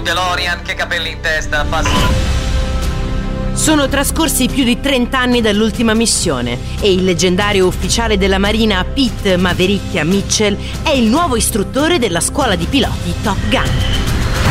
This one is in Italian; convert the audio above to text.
DeLorean, che capelli in testa, passa. Sono trascorsi più di 30 anni dall'ultima missione e il leggendario ufficiale della Marina Pete Maverick Mitchell è il nuovo istruttore della scuola di piloti Top Gun.